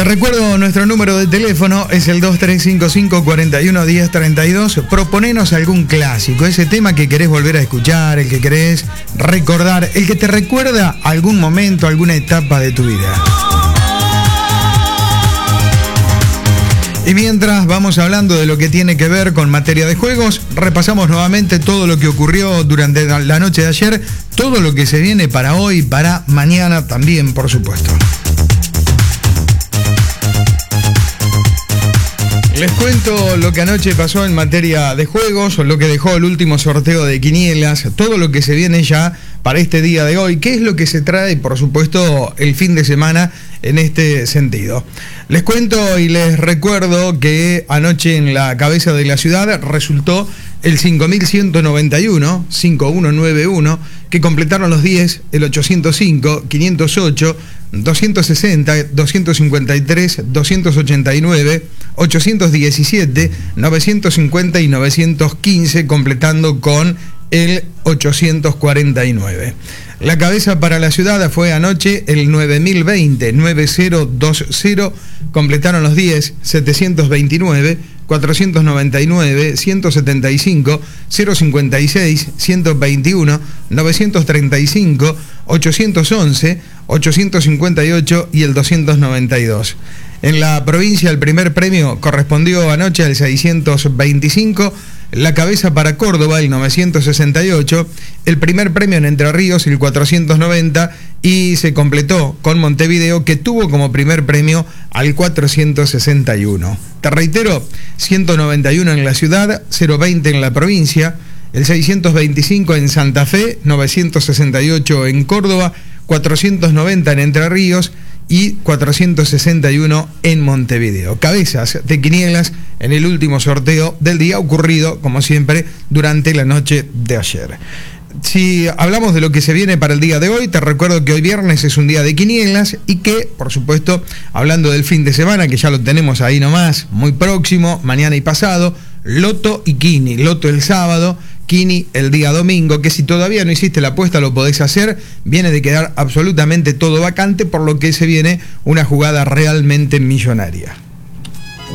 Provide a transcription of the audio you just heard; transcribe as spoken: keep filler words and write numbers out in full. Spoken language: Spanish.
recuerdo nuestro número de teléfono es el dos tres cinco cinco, cuatro uno, uno cero tres dos. Proponenos algún clásico, ese tema que querés volver a escuchar, el que querés recordar, el que te recuerda algún momento, alguna etapa de tu vida. Y mientras vamos hablando de lo que tiene que ver con materia de juegos, repasamos nuevamente todo lo que ocurrió durante la noche de ayer, todo lo que se viene para hoy, para mañana también, por supuesto. Les cuento lo que anoche pasó en materia de juegos, lo que dejó el último sorteo de quinielas, todo lo que se viene ya para este día de hoy, qué es lo que se trae, por supuesto, el fin de semana en este sentido. Les cuento y les recuerdo que anoche en la cabeza de la ciudad resultó el cinco mil ciento noventa y uno, cinco mil ciento noventa y uno, que completaron los diez, el ochocientos cinco, quinientos ocho, doscientos sesenta, doscientos cincuenta y tres, doscientos ochenta y nueve, ochocientos diecisiete, novecientos cincuenta y novecientos quince, completando con el ochocientos cuarenta y nueve. La cabeza para la ciudad fue anoche el nueve mil veinte, nueve mil veinte, completaron los diez, setecientos veintinueve, cuatrocientos noventa y nueve, ciento setenta y cinco, cero cincuenta y seis, ciento veintiuno, novecientos treinta y cinco, ochocientos once, ochocientos cincuenta y ocho y el doscientos noventa y dos. En la provincia el primer premio correspondió anoche al seiscientos veinticinco, la cabeza para Córdoba el novecientos sesenta y ocho, el primer premio en Entre Ríos el cuatrocientos noventa y se completó con Montevideo, que tuvo como primer premio al cuatrocientos sesenta y uno. Te reitero, ciento noventa y uno en la ciudad, cero veinte en la provincia, el seiscientos veinticinco en Santa Fe, novecientos sesenta y ocho en Córdoba, cuatrocientos noventa en Entre Ríos y cuatrocientos sesenta y uno en Montevideo. Cabezas de quinielas en el último sorteo del día, ocurrido, como siempre, durante la noche de ayer. Si hablamos de lo que se viene para el día de hoy, te recuerdo que hoy viernes es un día de quinielas y que, por supuesto, hablando del fin de semana, que ya lo tenemos ahí nomás, muy próximo, mañana y pasado, Loto y Quini. Loto el sábado, Quini el día domingo, que si todavía no hiciste la apuesta lo podés hacer, viene de quedar absolutamente todo vacante, por lo que se viene una jugada realmente millonaria.